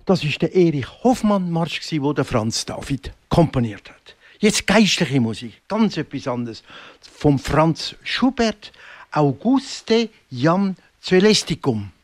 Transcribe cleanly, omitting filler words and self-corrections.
Das ist der Erich Hoffmann Marsch, wo der Franz David komponiert hat. Jetzt geistliche Musik, ganz etwas anderes. Vom Franz Schubert, Auguste Jam Coelesticum.